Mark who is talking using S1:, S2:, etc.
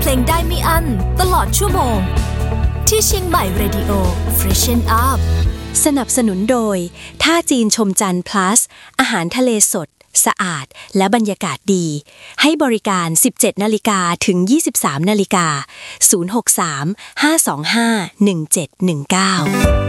S1: เพลงได้ไม่อั้นตลอดชั่วโมงที่เชียงใหม่ Radio Freshen Up
S2: สนับสนุนโดยท่าจีนชมจันทร์ plus อาหารทะเลสดสะอาดและบรรยากาศดีให้บริการ 17:00 นถึง 23:00 น063 525 1719